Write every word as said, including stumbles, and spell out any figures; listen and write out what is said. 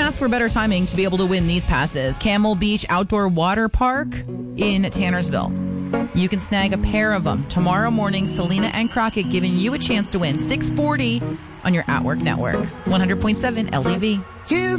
ask for better timing to be able to win these passes. Camel Beach Outdoor Water Park in Tannersville. You can snag a pair of them tomorrow morning. Selena and Crockett giving you a chance to win six forty on your At Work Network. one hundred point seven L E V.